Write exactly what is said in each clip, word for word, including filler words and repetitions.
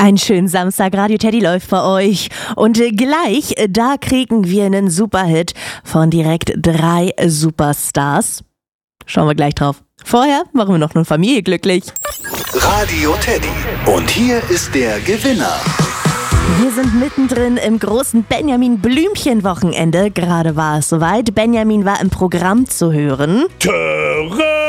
Einen schönen Samstag, Radio Teddy läuft bei euch. Und gleich, da kriegen wir einen Superhit von direkt drei Superstars. Schauen wir gleich drauf. Vorher machen wir noch eine Familie glücklich. Radio Teddy. Und hier ist der Gewinner. Wir sind mittendrin im großen Benjamin-Blümchen-Wochenende. Gerade war es soweit. Benjamin war im Programm zu hören. Töre!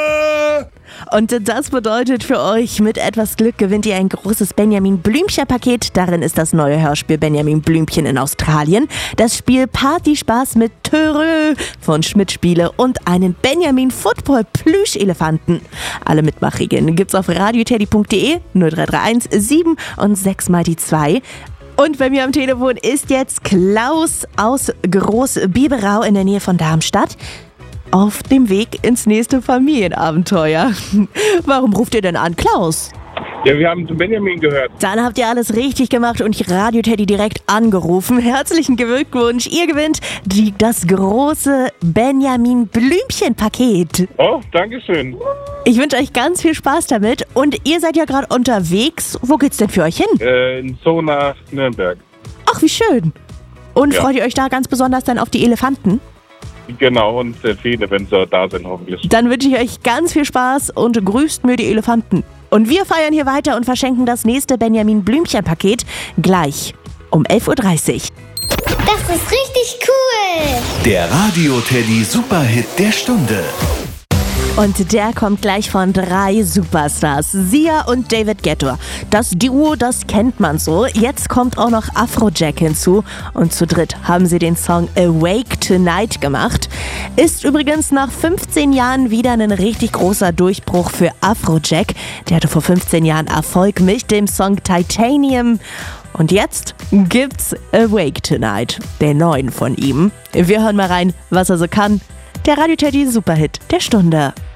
Und das bedeutet für euch, mit etwas Glück gewinnt ihr ein großes Benjamin-Blümchen-Paket. Darin ist das neue Hörspiel Benjamin Blümchen in Australien, das Spiel Partyspaß mit Töre von Schmidt Spiele und einen Benjamin-Football-Plüschelefanten. Alle Mitmachregeln gibt's auf radioteddy punkt de, null drei drei eins sieben und sechs mal die zwei. Und bei mir am Telefon ist jetzt Klaus aus Groß-Biberau in der Nähe von Darmstadt. Auf dem Weg ins nächste Familienabenteuer. Warum ruft ihr denn an, Klaus? Ja, wir haben zu Benjamin gehört. Dann habt ihr alles richtig gemacht und Radio Teddy direkt angerufen. Herzlichen Glückwunsch, ihr gewinnt die, das große Benjamin-Blümchen-Paket. Oh, danke schön. Ich wünsche euch ganz viel Spaß damit und ihr seid ja gerade unterwegs. Wo geht's denn für euch hin? Äh, in Zoo nach Nürnberg. Ach, wie schön. Und Ja. freut ihr euch da ganz besonders dann auf die Elefanten? Genau, und sehr viele, wenn sie da sind, hoffentlich. Dann wünsche ich euch ganz viel Spaß und grüßt mir die Elefanten. Und wir feiern hier weiter und verschenken das nächste Benjamin-Blümchen-Paket gleich um elf Uhr dreißig. Das ist richtig cool. Der Radio Teddy Superhit der Stunde. Und der kommt gleich von drei Superstars, Sia und David Guetta. Das Duo, das kennt man so. Jetzt kommt auch noch Afrojack hinzu. Und zu dritt haben sie den Song Awake Tonight gemacht. Ist übrigens nach fünfzehn Jahren wieder ein richtig großer Durchbruch für Afrojack. Der hatte vor fünfzehn Jahren Erfolg mit dem Song Titanium. Und jetzt gibt's Awake Tonight, den neuen von ihm. Wir hören mal rein, was er so kann. Der Radio Teddy Superhit der Stunde.